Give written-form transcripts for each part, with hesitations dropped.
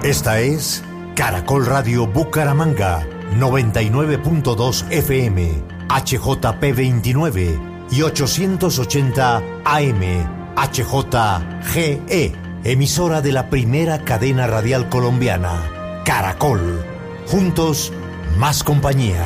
Esta es Caracol Radio Bucaramanga, 99.2 FM, HJP 29 y 880 AM, HJGE, emisora de la primera cadena radial colombiana, Caracol. Juntos, más compañía.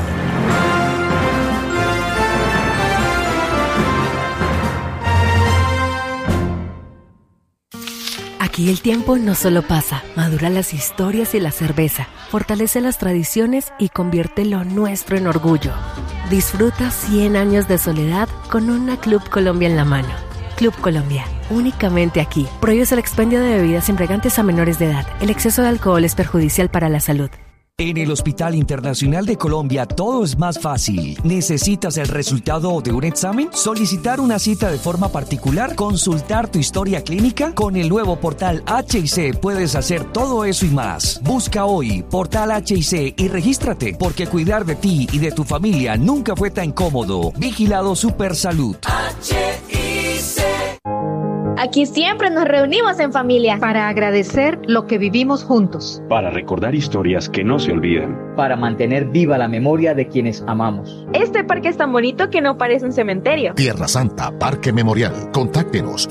Aquí el tiempo no solo pasa, madura las historias y la cerveza, fortalece las tradiciones y convierte lo nuestro en orgullo. Disfruta 100 años de soledad con una Club Colombia en la mano. Club Colombia, únicamente aquí. Prohíbes el expendio de bebidas embriagantes a menores de edad. El exceso de alcohol es perjudicial para la salud. En el Hospital Internacional de Colombia todo es más fácil. ¿Necesitas el resultado de un examen? ¿Solicitar una cita de forma particular? ¿Consultar tu historia clínica? Con el nuevo portal HIC puedes hacer todo eso y más. Busca hoy Portal HIC y regístrate, porque cuidar de ti y de tu familia nunca fue tan cómodo. Vigilado Supersalud. Aquí siempre nos reunimos en familia. Para agradecer lo que vivimos juntos. Para recordar historias que no se olvidan. Para mantener viva la memoria de quienes amamos. Este parque es tan bonito que no parece un cementerio. Tierra Santa, Parque Memorial. Contáctenos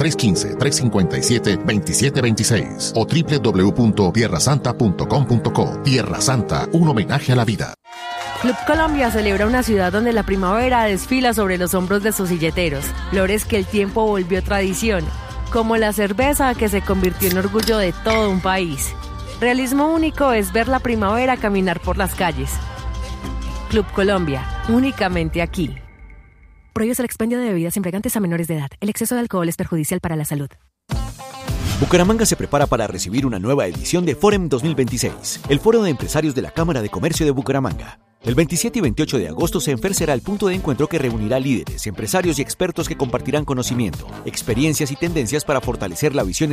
315-357-2726 o www.tierrasanta.com.co. Tierra Santa, un homenaje a la vida. Club Colombia celebra una ciudad donde la primavera desfila sobre los hombros de sus silleteros, flores que el tiempo volvió tradición, como la cerveza que se convirtió en orgullo de todo un país. Realismo único es ver la primavera caminar por las calles. Club Colombia, únicamente aquí. Prohíbes el expendio de bebidas embriagantes a menores de edad. El exceso de alcohol es perjudicial para la salud. Bucaramanga se prepara para recibir una nueva edición de Forem 2026, el foro de empresarios de la Cámara de Comercio de Bucaramanga. El 27 y 28 de agosto Senfer será el punto de encuentro que reunirá líderes, empresarios y expertos que compartirán conocimiento, experiencias y tendencias para fortalecer la visión